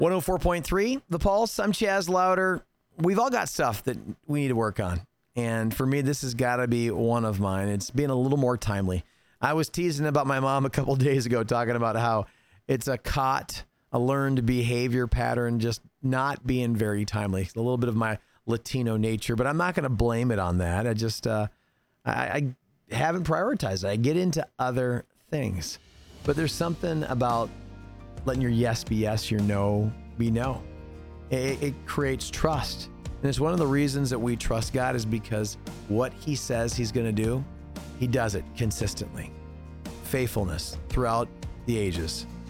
104.3, The Pulse. I'm Chaz Louder. We've all got stuff that we need to work on. And for me, this has got to be one of mine. It's being a little more timely. I was teasing about my mom a couple days ago, talking about how it's a learned behavior pattern, just not being very timely. It's a little bit of my Latino nature, but I'm not going to blame it on that. I just, I haven't prioritized it. I get into other things. But there's something about letting your yes be yes, your no be no. It creates trust. And it's one of the reasons that we trust God is because what he says he's going to do, he does it consistently. Faithfulness throughout the ages.